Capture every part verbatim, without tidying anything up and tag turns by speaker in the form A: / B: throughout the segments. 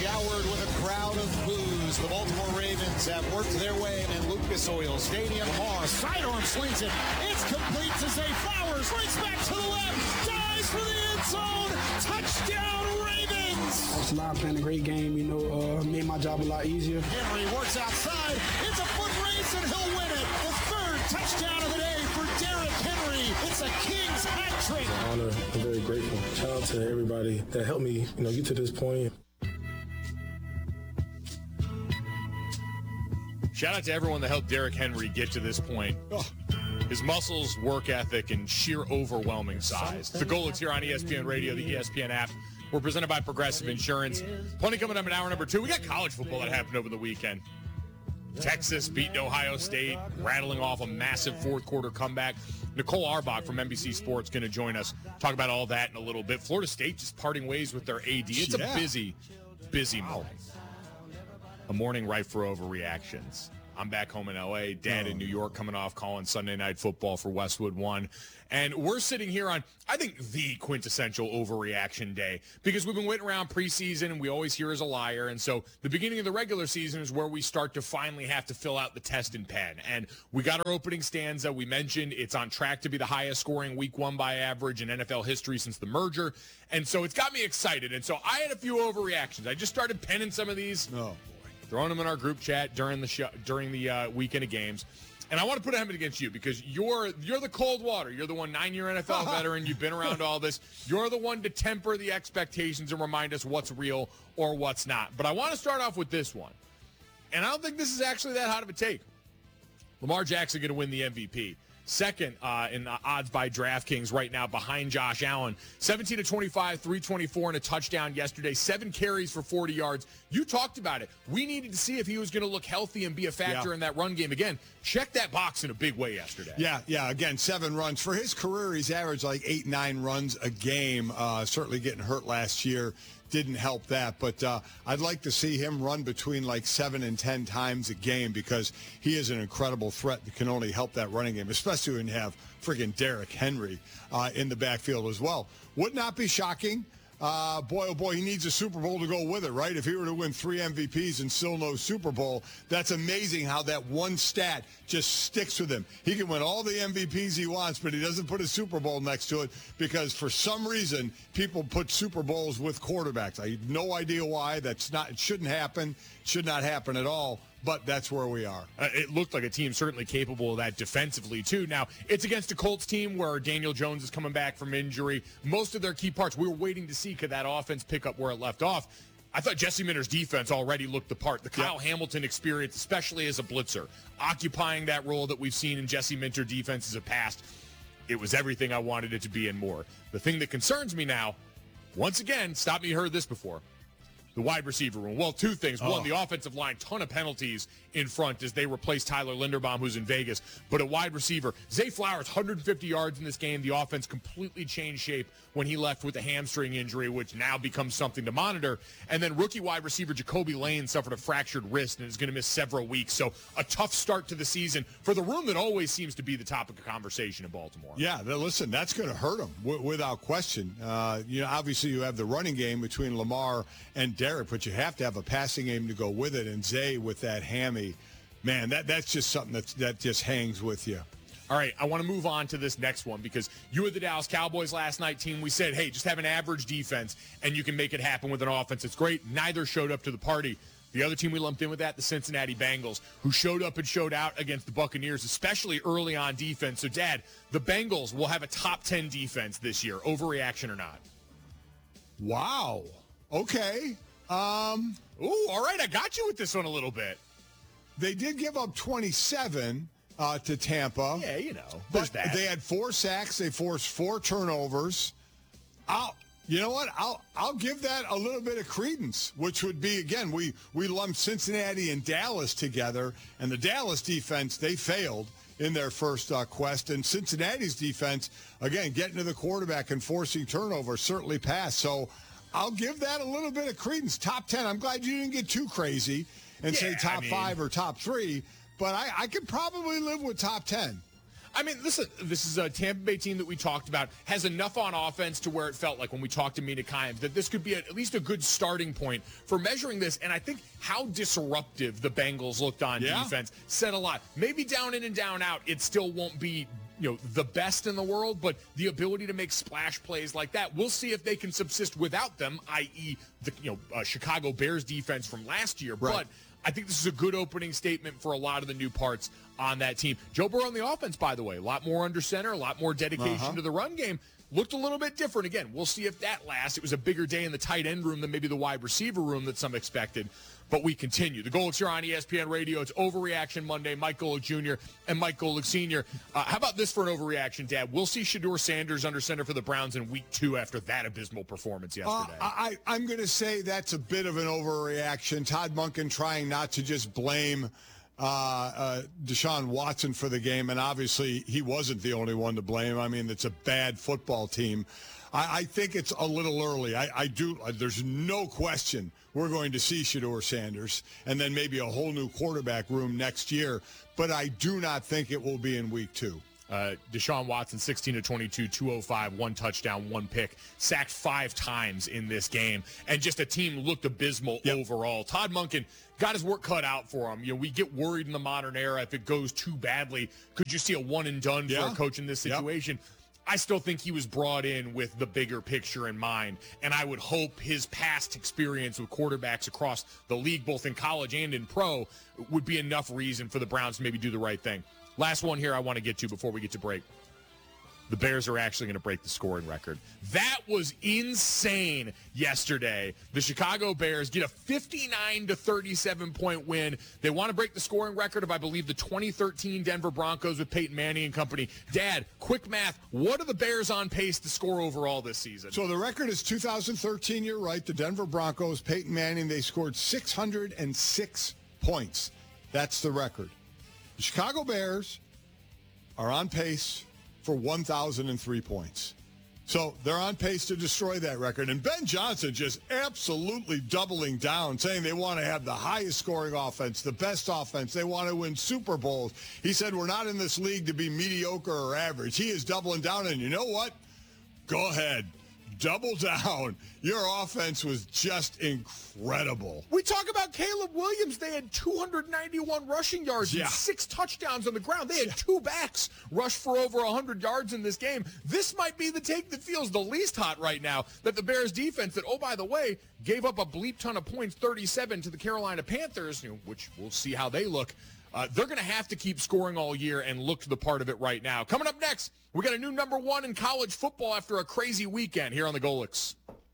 A: showered with a crowd of boos. The Baltimore Ravens have worked their way in Lucas Oil Stadium. Lamar sidearm slings it. It's complete to Zay Flowers. Race back to the left. Dives for the end zone. Touchdown Ravens.
B: Lamar playing a great game. You know, uh, made my job a lot easier.
A: Henry works outside. It's a foot race and he'll win it. The third touchdown of the day for Derrick Henry. It's a King's hat trick.
B: It's an honor. I'm very grateful. Shout out to everybody that helped me, you know, get to this point.
C: Shout out to everyone that helped Derrick Henry get to this point. Oh. His muscles, work ethic, and sheer overwhelming size. The Golics here on E S P N Radio, the E S P N app. We're presented by Progressive Insurance. Plenty coming up in hour number two. We got college football that happened over the weekend. Texas beating Ohio State, rattling off a massive fourth quarter comeback. Nicole Arbach from N B C Sports going to join us. Talk about all that in a little bit. Florida State just parting ways with their A D. It's a busy, busy morning. A morning ripe for overreactions. I'm back home in L A, Dad in New York coming off calling Sunday Night Football for Westwood One. And we're sitting here on, I think, the quintessential overreaction day because we've been waiting around preseason and we always hear as a liar. And so the beginning of the regular season is where we start to finally have to fill out the test and pen. And we got our opening stanza. We mentioned it's on track to be the highest scoring week one by average in N F L history since the merger. And so it's got me excited. And so I had a few overreactions. I just started penning some of these.
D: Oh.
C: Throwing them in our group chat during the show, during the uh, weekend of games. And I want to put a helmet against you because you're you're the cold water. You're the one nine-year N F L veteran. You've been around all this. You're the one to temper the expectations and remind us what's real or what's not. But I want to start off with this one. And I don't think this is actually that hot of a take. Lamar Jackson going to win the M V P. Second uh, in uh, odds by DraftKings right now behind Josh Allen. seventeen to twenty-five, three twenty-four and a touchdown yesterday. Seven carries for forty yards. You talked about it. We needed to see if he was going to look healthy and be a factor
D: yeah.
C: in that run game. Again, check that box in a big way yesterday.
D: Yeah, yeah. Again, seven runs. For his career, he's averaged like eight, nine runs a game. Uh, certainly getting hurt last year didn't help that. But uh, I'd like to see him run between like seven and ten times a game because he is an incredible threat that can only help that running game, especially when you have friggin' Derrick Henry uh, in the backfield as well. Would not be shocking. Uh, boy, oh boy, he needs a Super Bowl to go with it, right? If he were to win three M V Ps and still no Super Bowl, that's amazing how that one stat just sticks with him. He can win all the M V Ps he wants, but he doesn't put a Super Bowl next to it because for some reason, people put Super Bowls with quarterbacks. I have no idea why. That's not, it shouldn't happen. It should not happen at all. But that's where we are.
C: Uh, it looked like a team certainly capable of that defensively, too. Now, it's against a Colts team where Daniel Jones is coming back from injury. Most of their key parts, we were waiting to see could that offense pick up where it left off. I thought Jesse Minter's defense already looked the part. The Kyle yep. Hamilton experience, especially as a blitzer, occupying that role that we've seen in Jesse Minter defenses of past, it was everything I wanted it to be and more. The thing that concerns me now, once again, stop me, you heard this before, the wide receiver room. Well, two things. One, oh. the offensive line, ton of penalties in front as they replace Tyler Linderbaum, who's in Vegas. But a wide receiver, Zay Flowers, one hundred fifty yards in this game. The offense completely changed shape when he left with a hamstring injury, which now becomes something to monitor. And then rookie wide receiver Jacoby Lane suffered a fractured wrist and is going to miss several weeks. So a tough start to the season for the room that always seems to be the topic of conversation in Baltimore.
D: Yeah, listen, that's going to hurt them w- without question. Uh, you know, obviously you have the running game between Lamar and Derrick, but you have to have a passing game to go with it. And Zay with that hammy, man, that that's just something that that just hangs with you.
C: All right, I want to move on to this next one because you were the Dallas Cowboys last night team. We said, hey, just have an average defense and you can make it happen with an offense. It's great. Neither showed up to the party. The other team we lumped in with that, the Cincinnati Bengals, who showed up and showed out against the Buccaneers, especially early on defense. So, Dad, the Bengals will have a top ten defense this year. Overreaction or not?
D: Wow. Okay. Um,
C: Ooh, all right, I got you with this one a little bit.
D: They did give up twenty-seven uh, to Tampa.
C: Yeah, you know,
D: but
C: that.
D: They had four sacks. They forced four turnovers. I'll, you know what? I'll I'll give that a little bit of credence, which would be, again, we, we lumped Cincinnati and Dallas together, and the Dallas defense, they failed in their first uh, quest. And Cincinnati's defense, again, getting to the quarterback and forcing turnovers, certainly passed. So I'll give that a little bit of credence. Top ten. I'm glad you didn't get too crazy and yeah, say top I mean, five or top three, but I, I could probably live with top ten.
C: I mean, listen, this is a Tampa Bay team that we talked about, has enough on offense to where it felt like when we talked to Mina Kimes that this could be at least a good starting point for measuring this. And I think how disruptive the Bengals looked on yeah. defense said a lot. Maybe down in and down out, it still won't be, you know, the best in the world, but the ability to make splash plays like that, we'll see if they can subsist without them, that is, the you know uh, Chicago Bears defense from last year.
D: Right.
C: But I think this is a good opening statement for a lot of the new parts on that team. Joe Burrow on the offense, by the way, a lot more under center, a lot more dedication
D: uh-huh.
C: to the run game. Looked a little bit different. Again, we'll see if that lasts. It was a bigger day in the tight end room than maybe the wide receiver room that some expected. But we continue. The Golics here on E S P N Radio. It's Overreaction Monday. Mike Golic Junior and Mike Golic Senior Uh, how about this for an overreaction, Dad? We'll see Shedeur Sanders under center for the Browns in week two after that abysmal performance yesterday.
D: Uh, I, I'm going to say that's a bit of an overreaction. Todd Monken trying not to just blame uh, uh, Deshaun Watson for the game, and obviously he wasn't the only one to blame. I mean, it's a bad football team. I, I think it's a little early. I, I do. Uh, there's no question we're going to see Shedeur Sanders and then maybe a whole new quarterback room next year. But I do not think it will be in week two.
C: Uh, Deshaun Watson, sixteen to twenty-two, two oh five, one touchdown, one pick, sacked five times in this game, and just a team looked abysmal yep. overall. Todd Monken got his work cut out for him. You know, we get worried in the modern era if it goes too badly. Could you see a one and done
D: yeah.
C: for a coach in this situation? Yep. I still think he was brought in with the bigger picture in mind, and I would hope his past experience with quarterbacks across the league, both in college and in pro, would be enough reason for the Browns to maybe do the right thing. Last one here I want to get to before we get to break. The Bears are actually going to break the scoring record. That was insane yesterday. The Chicago Bears get a fifty-nine to thirty-seven point win. They want to break the scoring record of, I believe, the twenty thirteen Denver Broncos with Peyton Manning and company. Dad, quick math. What are the Bears on pace to score overall this season?
D: So the record is two thousand thirteen. You're right. The Denver Broncos, Peyton Manning, they scored six hundred six points. That's the record. The Chicago Bears are on pace for one thousand three points. So they're on pace to destroy that record. And Ben Johnson just absolutely doubling down, saying they want to have the highest scoring offense, the best offense. They want to win Super Bowls. He said, we're not in this league to be mediocre or average. He is doubling down. And you know what? Go ahead. Double down. Your offense was just incredible.
C: We talk about Caleb Williams. They had two hundred ninety-one rushing yards
D: yeah.
C: and six touchdowns on the ground. They had two backs rush for over one hundred yards in this game. This might be the take that feels the least hot right now, that the Bears defense that, oh, by the way, gave up a bleep ton of points, thirty-seven to the Carolina Panthers, you know, which we'll see how they look. Uh, they're going to have to keep scoring all year and look to the part of it right now. Coming up next, we got a new number one in college football after a crazy weekend here on the Golics.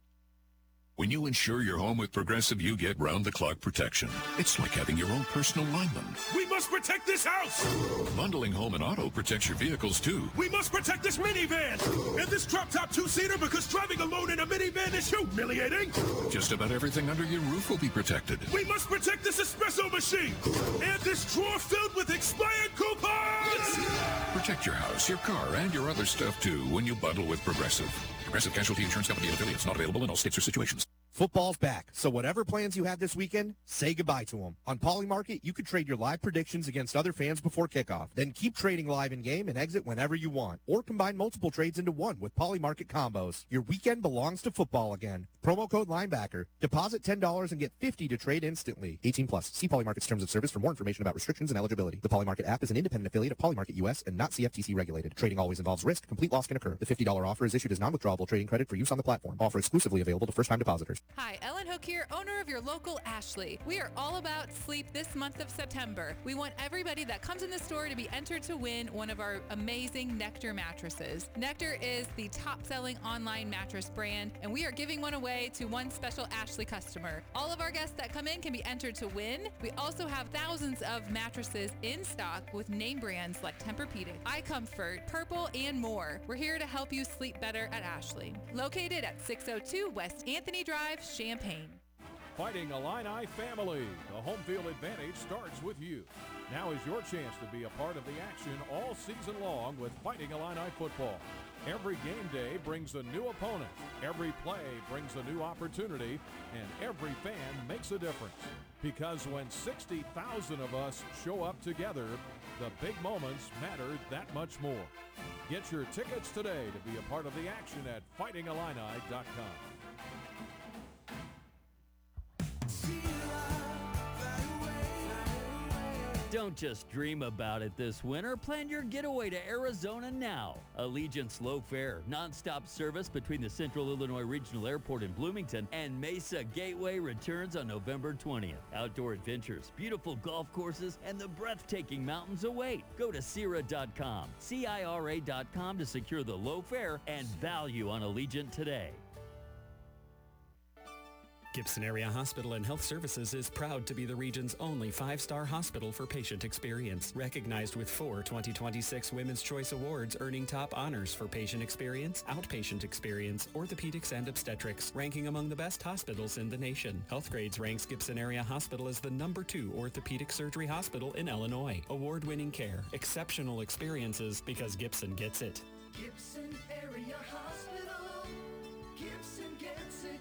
E: When you insure your home with Progressive, you get round-the-clock protection. It's like having your own personal lineman.
F: We must protect this house!
E: Bundling home and auto protects your vehicles, too.
F: We must protect this minivan! And this drop-top two-seater, because driving alone in a minivan is humiliating!
E: Just about everything under your roof will be protected.
F: We must protect this espresso machine! And this drawer filled with expired coupons!
E: Protect your house, your car, and your other stuff, too, when you bundle with Progressive. Progressive Casualty Insurance Company and affiliates. Not available in all states or situations.
G: Football's back, so whatever plans you have this weekend, say goodbye to them. On Polymarket, you can trade your live predictions against other fans before kickoff. Then keep trading live in-game and exit whenever you want. Or combine multiple trades into one with Polymarket combos. Your weekend belongs to football again. Promo code Linebacker. Deposit ten dollars and get fifty dollars to trade instantly. eighteen plus. See Polymarket's terms of service for more information about restrictions and eligibility. The Polymarket app is an independent affiliate of Polymarket U S and not C F T C regulated. Trading always involves risk. Complete loss can occur. The fifty dollars offer is issued as non-withdrawable trading credit for use on the platform. Offer exclusively available to first-time depositors.
H: Hi, Ellen Hook here, owner of your local Ashley. We are all about sleep this month of September. We want everybody that comes in the store to be entered to win one of our amazing Nectar mattresses. Nectar is the top-selling online mattress brand, and we are giving one away to one special Ashley customer. All of our guests that come in can be entered to win. We also have thousands of mattresses in stock with name brands like Tempur-Pedic, iComfort, Purple, and more. We're here to help you sleep better at Ashley. Located at six oh two West Anthony Drive, Champaign.
I: Fighting Illini family. The home field advantage starts with you. Now is your chance to be a part of the action all season long with Fighting Illini football. Every game day brings a new opponent. Every play brings a new opportunity. And every fan makes a difference. Because when sixty thousand of us show up together, the big moments matter that much more. Get your tickets today to be a part of the action at fighting illini dot com.
J: Don't just dream about it this winter. Plan your getaway to Arizona now. Allegiant's low fare, nonstop service between the Central Illinois Regional Airport in Bloomington and Mesa Gateway returns on November twentieth. Outdoor adventures, beautiful golf courses, and the breathtaking mountains await. Go to Cira dot com, C I R A dot com to secure the low fare and value on Allegiant today.
K: Gibson Area Hospital and Health Services is proud to be the region's only five-star hospital for patient experience. Recognized with four twenty twenty-six Women's Choice Awards, earning top honors for patient experience, outpatient experience, orthopedics, and obstetrics, ranking among the best hospitals in the nation. Healthgrades ranks Gibson Area Hospital as the number two orthopedic surgery hospital in Illinois. Award-winning care, exceptional experiences, because Gibson gets it.
L: Gibson Area Hospital. Gibson gets it.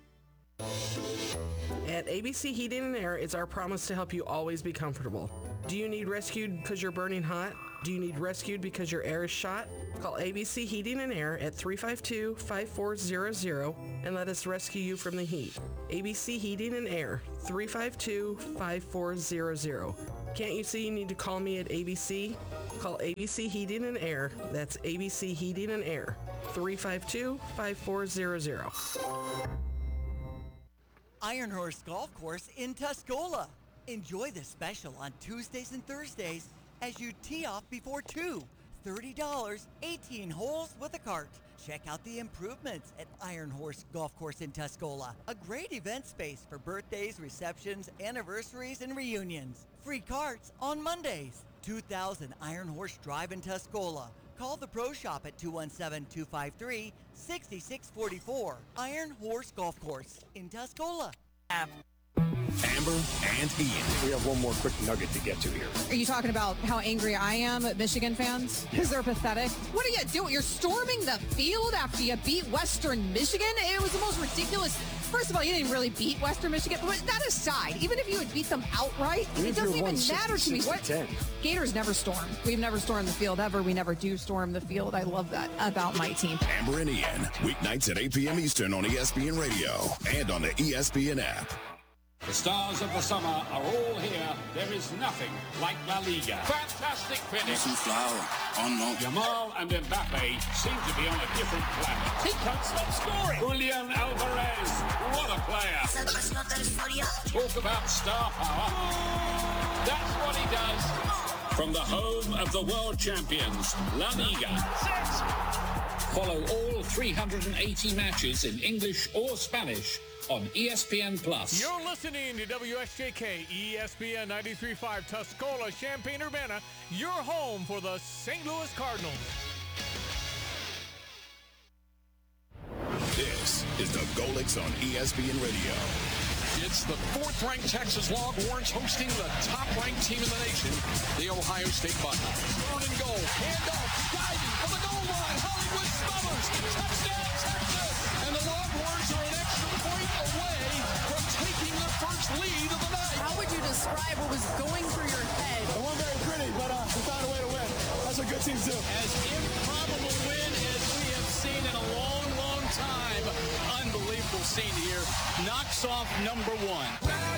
M: At A B C Heating and Air, it's our promise to help you always be comfortable. Do you need rescued because you're burning hot? Do you need rescued because your air is shot? Call A B C Heating and Air at three five two, five four zero zero and let us rescue you from the heat. A B C Heating and Air, three five two, five four zero zero. Can't you see you need to call me at A B C? Call A B C Heating and Air. That's A B C Heating and Air, three five two, five four zero zero.
N: Iron Horse Golf Course in Tuscola. Enjoy the special on Tuesdays and Thursdays as you tee off before two. thirty dollars, eighteen holes with a cart. Check out the improvements at Iron Horse Golf Course in Tuscola. A great event space for birthdays, receptions, anniversaries, and reunions. Free carts on Mondays. two thousand Iron Horse Drive in Tuscola. Call the Pro Shop at two one seven, two five three, six six four four. Iron Horse Golf Course in Tuscola.
E: Amber and Ian.
O: We have one more quick nugget to get to here.
P: Are you talking about how angry I am at Michigan fans? Because they're pathetic? What are you doing? You're storming the field after you beat Western Michigan? It was the most ridiculous. First of all, you didn't really beat Western Michigan. But that aside, even if you had beat them outright, it doesn't even matter to me. What? Gators never storm. We've never stormed the field ever. We never do storm the field. I love that about my team.
E: Amber and Ian, weeknights at eight p.m. Eastern on E S P N Radio and on the E S P N app.
Q: The stars of the summer are all here. There is nothing like La Liga. Fantastic finish. Yamal and Mbappe seem to be on a different planet. He can't stop scoring. Julian Alvarez, what a player. Talk about star power. That's what he does. From the home of the world champions, La Liga. Follow all three hundred eighty matches in English or Spanish on E S P N Plus.
R: You're listening to W S J K E S P N ninety-three point five Tuscola, Champaign-Urbana, your home for the Saint Louis Cardinals.
E: This is the Golix on E S P N Radio.
F: It's the fourth-ranked Texas Longhorns hosting the top-ranked team in the nation, the Ohio State Buckeyes. Third and goal, handoff, diving for the goal line, Hollywood Smullers, touchdown Texas! And the Longhorns are an extra point away from taking their first lead of the night.
P: How would you describe what was going through your head?
B: It wasn't very pretty, but uh, we found a way to win. That's what good teams do.
A: As improbable win as we have seen in a long, long time. Unbelievable scene here. Knocks off number one.